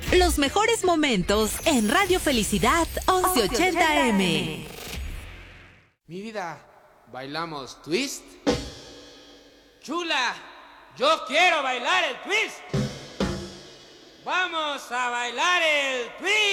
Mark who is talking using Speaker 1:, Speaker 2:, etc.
Speaker 1: Los mejores momentos en Radio Felicidad 1180M.
Speaker 2: Mi vida, ¿bailamos twist? Chula, yo quiero bailar el twist. Vamos a bailar el twist.